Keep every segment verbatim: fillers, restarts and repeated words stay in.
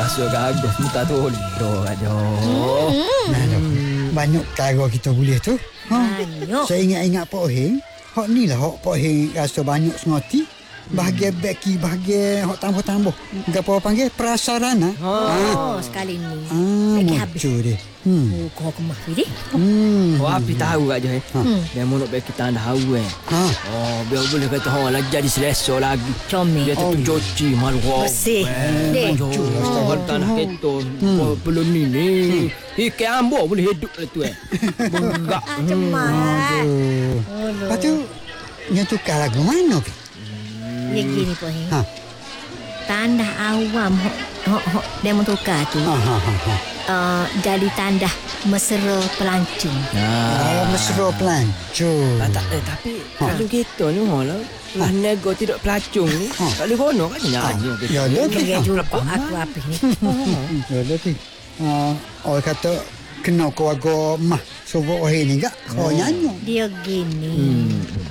rasa gagus minta tolong aja. Hmm. Banyak cara kita boleh tu. Ha? Banyak. Saya ingat-ingat Pak Heng. Hak ni lah hak Pak Heng rasa banyak sengoti. Bahagian beki, bahagian hak tambah-tambah. Apa panggil? Prasarana. Oh, sekali ni. Ah, Beki habis. muncul dia. Hmm. Oh, kau kemah ni. Hmm. Oh, api tahu kat je. Hmm. Dia mau nak bagi kita anda hawa. Ha. Oh, biar boleh kata hang lagi jadi selesa lagi. Comel. Dia tu cuci malu. Bersih. Dek. Oh, tanah kita belum ni ni. Ikan ambo boleh hidup lah tu eh. Benggak. Cemas. Lepas tu, yang tukar lagu mana ke? Ya gini Pak Heng. Ha. Tandah awam hok hok hok demo tukar tu. Ha, ha, ha, ha. Uh, jadi tandah mesra pelancong. Oh, mesra pelancong. Tak, tak, eh, tapi kalau kita ni malah lah nego tidak pelacung ni. Tak boleh kono kan nyanyi. Ya, dia tu. Dia juga aku apa ni. Ya, dia tu. Ah, orang kata kena keluarga mah sebab orang ni gak kau nyanyi. Dia gini.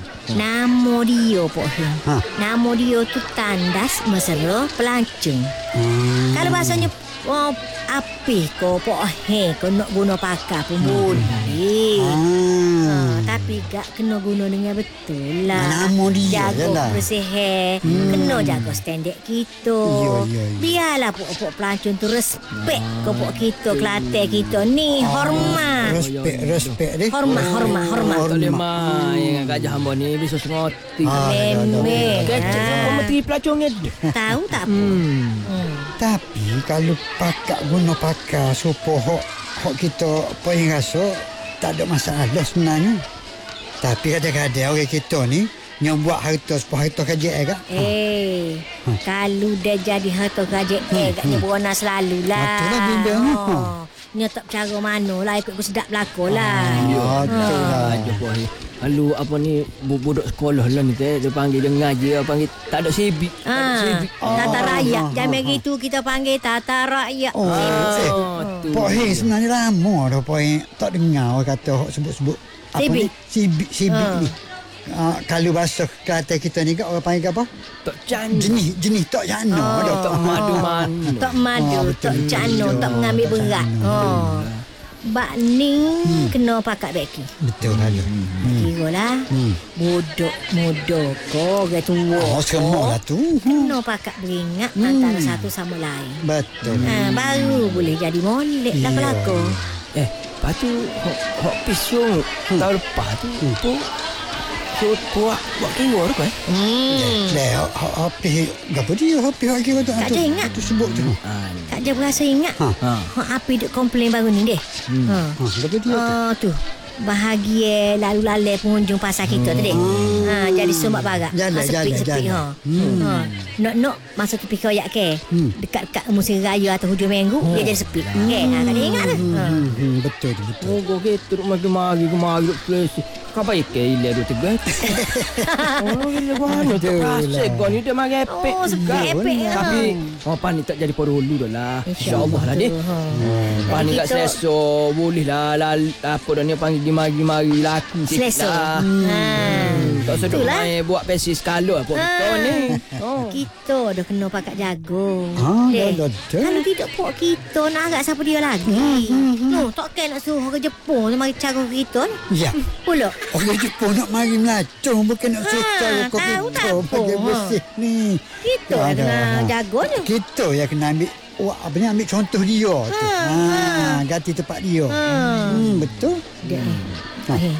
Nama dia Pak Heng. Ha. Nama dia tu tandas mesra pelancong. Hmm. Kalau bahasanya oh, apih kau Pak Heng kau nak guna pakai pun boleh. Ah. Ha, tapi gak kena guna dengan betul lah. Nama dia jaga je lah. bersih. Hmm. Kena jaga standard kita. Ya, ya, ya. Biarlah pok-pok pelancong tu respect ke pok kita, Kelantan kita ni. Hormat. Respect, respect dia. Hormat, hormat, hormat. Tak boleh main dengan Kak Hamba ni bisa sengoti. Ah, Memang. Kecil kau menteri pelacungnya. Tahu tak apa? Hmm. Hmm. Tapi kalau pakak guna pakar supaya hok hok kita apa yang rasa tak ada masalah sebenarnya. Tapi kadang-kadang orang kita ni yang buat harta supaya harta kajak kan. Eh, kalau dah jadi harta kajak eh, katnya berona selalulah. Betul lah, bimbang. Oh. Nya tak cara mana lah ikut sedap belakang lah. Ya, betul lah. Aja boy. Lalu apa ni budak sekolah lah ni teh dia panggil dia ngaji dia panggil tak ada sibik. Tak ada Ah, sibik. tata rakyat. Ah, Jam ah, gitu kita panggil tata rakyat. Oh, eh, Oh, tu. Pak Heng sebenarnya lama dah Pak Heng tak dengar orang kata hok sebut-sebut apa Sibik. ni? Sibik, sibik Ha. ni. Uh, kalau bahasa Kelantan kita ni kat orang panggil apa? Tak can. Jenis jenis tak jana Oh. dah. Tak madu man. Tak madu, Ah, tak betul. cano, tak mengambil berat. Oh. Bak ni kena pakat beki. Betul kan. Kira lah. Hmm. Bodoh muda ko, orang tua. Oh, semua lah tu. Kena pakat beringat antara satu sama lain. Betul. Ha, baru boleh jadi molek lah Ya. pelakon. Eh, lepas tu hok hok pisung tahun lepas tu tu so buat buat kira tu kan. Hmm. Dah, hapi gapo dia? Hapi hak kira tu. Tak ada ingat. Tu sebut tu. Ah. Tak ada berasa ingat. Ha. Ha. Hak api duk komplain baru ni deh. Ha. Ha, gapo dia tu? Oh tu. Bahagia lalu lalai pengunjung pasar kita tu deh. Ha, jadi sumak barak. Jalan, ha, sepik jalan, sepik jalan. ha. Ha. Nak-nak masa tepi koyak ke. Hmm. Dekat-dekat musim raya atau hujung minggu dia jadi sepik. Ke. Ha, tak ada ingat dah. Ha. Hmm, hmm, betul tu, betul. Oh, kau gitu mari-mari kemari duk place. Kau baik ke ile duk tegas. Oh, ile mana tu rasa kau ni dia mari epek Oh, juga. sepik epek. ha. Tapi oh pan ni tak jadi perlu dah lah. Insya-Allah lah ni. Ha. Pan ni kat Kita- selesa boleh lah apa dah ni panggil mari-mari laku sikit Selesa. lah. Ha. Tak sedap Itulah. main buat pensi skala apa kita Ah. ni. Oh. Kita dah kena pakat jago. Ha, Deh, dah, dah, dah. Kalau tidak pok kita nak agak siapa dia lagi. No, takkan nak suruh ke Jepun tu mari cara kita ni. Ya. Pula. Orang Jepun nak mari melacung bukan nak Ha, suka kau tahu kita tak apa. bagi bersih ni. Kita Ha, yang kena dah, ha. jago je. Kita yang kena ambil wah, apa ni ambil contoh dia tu. Ha, ganti tempat dia. Hmm, betul. Dia. Eh.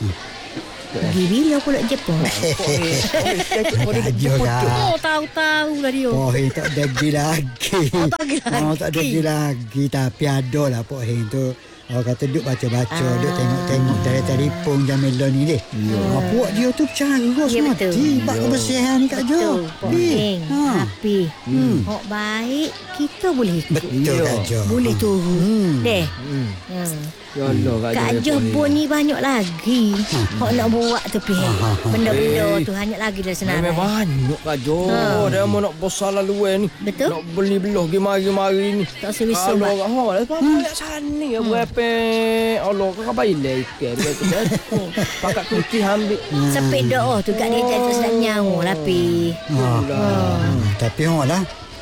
Pergi bila pula Jepun? Aja kan. Oh, tahu-tahu lah dia. Poh Heng tak ada pergi lagi. Oh, tak pergi lagi. Oh, tak ada pergi lagi. Tapi ada lah Poh Heng tu. Orang kata duk baca-baca, Ah. duk tengok-tengok dari telefon Jamila ni deh. Oh, puak dia tu cara Ya, semua. betul. Tiba kebersihan ni Kak Jo. Betul, Pok Heng. Ha. Tapi, hok baik, kita boleh ikut. Betul Ya. Kak Jo. Boleh turun. Hmm. Deh. Hmm. Hmm. Ya Allah Kak Kak Jo. Johor ni banyak lagi. Hok nak buat tu pi. Benda-benda Eh. tu banyak lagi dah Memang senarai. banyak Kak Jo. Ha. Dia mau nak besar lalu ni. Betul. Nak beli belah gimari-gimari ni. Tak suri Kalau sobat. orang ha, lepas balik sana ya berapa Allah kau baik lek dia tu. Pakat kunci ambil. Sepik doa tu kat dia jadi tak sedap nyawa lah pi. Ha. Hmm. Tapi hok lah.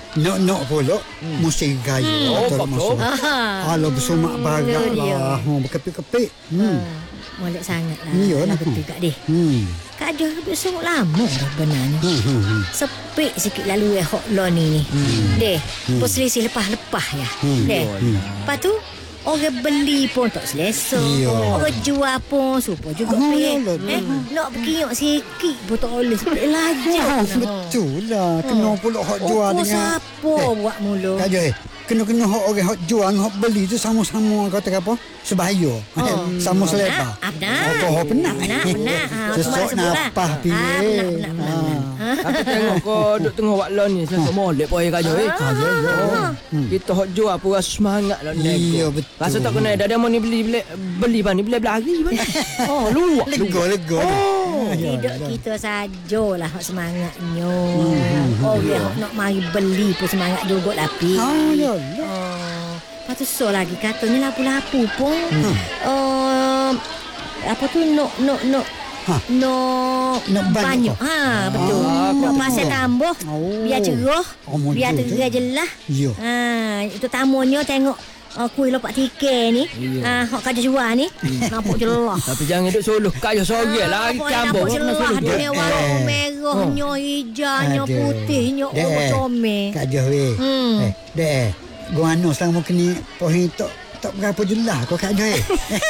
Nok-nok pula musim gaya. Oh, tak betul. masuk. Ah. Kalau bersumak barak Itu dia. lah. Oh, berkepik-kepik. Hmm. Molek sangat lah. Ya, Nak nak. betul kat dia. Hmm. Kak Joh duduk sungguh lama dah benarnya. Hmm, hmm, hmm. Sepik sikit lalu eh hok lon ni ni. Deh, Hmm. perselisih lepas-lepas ya. Hmm. Deh. Hmm. Lepas tu orang beli pun tak selesa. Ya. Orang jual pun supo juga Oh, pelik. ya, Eh, nak berkiok sikit pun tak boleh sepik lajak. Ah, betul lah. Kena pula hok jual Oh, dengan... siapa buat mulu? Kak Joy, kena-kena hok orang hok jual dengan hok beli tu sama-sama kata apa? Sebahaya. Oh. Sama selebar. Ah, benar. Apa hok benar? Benar, benar. Ha, tu Sesok malah sebut lah. napah Ah, pilih. benar, benar, benar, benar. Ah. Aku tengok kau duduk tengah wak lon ni. Saya molek pun air kajo. Eh. Ah, ya, ya. Oh, kita hok jual pun rasa semangat lah nego. Iya, betul. Rasa tak kena dah mau ni beli beli beli bani beli berlari bani. Oh, luak. Lega, lega. Oh, Ya, tidak ya. kita sajalah hak semangatnya. Oh, dia hak nak mari beli pun semangat juga lah pi. Ah, ya. Oh, lepas tu so lagi katanya lapu-lapu pun. Oh, apa tu nok nok nok Ha. Nok Nok banyak banyak. Ha, betul. Ah, Nok betul. pasal tambah. Oh. Biar cerah. Oh, model biar tu. terang jelas. Ya. Ha, itu tamunya tengok uh, kuih lopak tiket ni. Iya. Ah, hak kerja jual ni. Nampak jelas. Tapi jangan duduk suluh kajo sorang lah Nampak campur. nampak jelas dia ni Eh. warna merahnya, hijaunya, Aduh. putihnya, oh Dek. comel. Kak Joy. Hmm. Eh, dek. Gua anu selama kini poin tak tak berapa jelas kau Kak Joy.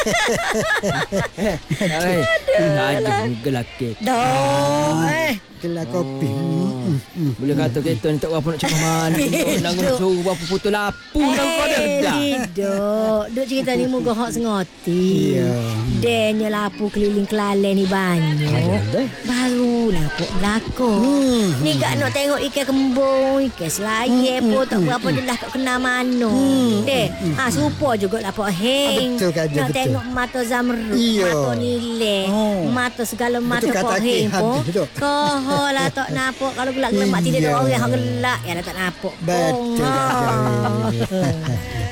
Hai. Kajo gelake. Dah. Eh. Gelas kopi. Oh. Hmm, hmm. Boleh kata kereta ni tak berapa nak cakap mana. Nak kena suruh berapa putus lapu dalam kau dah. Eh, tidak. Duk cerita ni muka hak sengoti. Ya. Denya lapu keliling Kelantan ni banyak. Baru nampak belakang. Hmm. Ni kak nak tengok ikan kembung, ikan selayar pun tak berapa jelas kat kena mana. Deh, ha serupa juga lah Pak Heng. Betul, Kak Jo, Nak betul. tengok mata zamrud, Iya. mata nilai, Oh. mata segala mata Betul, kata Pak Ki, Heng pun. habis, betul. Koh lah tak nampak kalau gelak-gelak mak tidak ada Iya. orang yang gelak ya dah tak nampak. Betul, Oh, Kak ha. Joy.